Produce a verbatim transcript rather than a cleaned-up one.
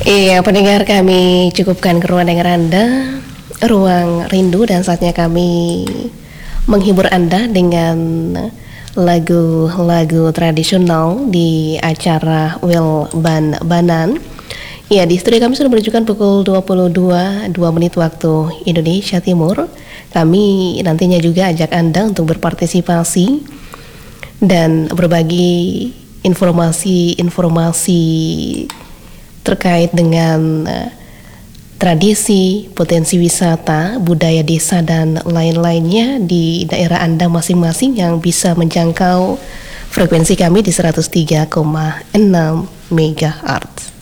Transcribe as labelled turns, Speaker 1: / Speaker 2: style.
Speaker 1: Iya, pendengar, kami cukupkan ke ruang dengar Anda, ruang rindu, dan saatnya kami menghibur Anda dengan lagu-lagu tradisional di acara Wil Ban Banan. Ya, di studio kami sudah menunjukkan pukul dua puluh dua dua menit waktu Indonesia Timur. Kami nantinya juga ajak Anda untuk berpartisipasi dan berbagi informasi-informasi terkait dengan uh, tradisi, potensi wisata, budaya desa, dan lain-lainnya di daerah Anda masing-masing yang bisa menjangkau frekuensi kami di seratus tiga koma enam megahertz.